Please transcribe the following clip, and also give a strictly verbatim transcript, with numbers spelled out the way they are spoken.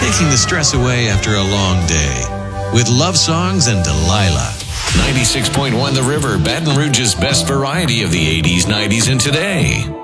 taking the stress away after a long day. With love songs and Delilah. ninety-six point one The River, Baton Rouge's best variety of the eighties, nineties, and today.